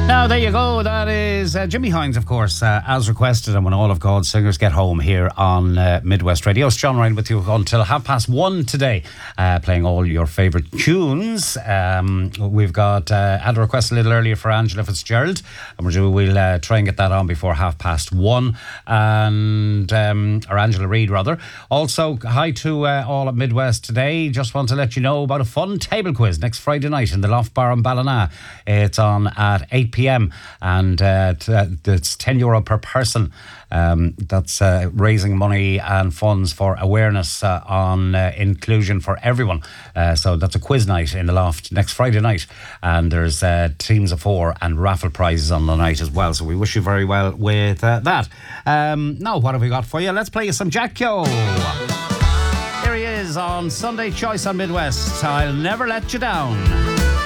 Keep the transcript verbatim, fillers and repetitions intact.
Now, there you go. That is uh, Jimmy Hines, of course, uh, as requested, and when all of God's singers get home here on uh, Midwest Radio. It's John Ryan with you until half past one today, uh, playing all your favourite tunes. Um, we've got, uh, had a request a little earlier for Angela Fitzgerald, and we'll, we'll uh, try and get that on before half past one, and um, or Angela Reid, rather. Also, hi to uh, all at Midwest today. Just want to let you know about a fun table quiz next Friday night in the Loft Bar in Ballina. It's on at eight p.m. and uh, t- uh, it's ten euro per person. Um, that's uh, raising money and funds for awareness uh, on uh, inclusion for everyone. Uh, so that's a quiz night in the Loft next Friday night, and there's uh, teams of four and raffle prizes on the night as well. So we wish you very well with uh, that. Um, now, what have we got for you? Let's play you some Jack Keogh. Here he is on Sunday Choice on Midwest. I'll never let you down.